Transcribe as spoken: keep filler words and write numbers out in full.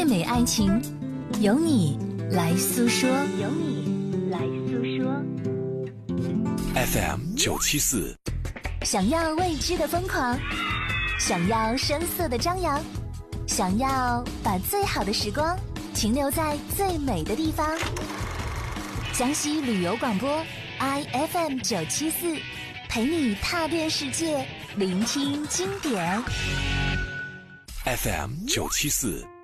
美爱情，由你来诉说， 由你来诉说。 F M 九七四， 想要未知的疯狂，想要声色的张扬，想要把最好的时光停留在最美的地方。江西旅游广播 I F M 九七四，陪你踏遍世界，聆听经典。 F M 九七四。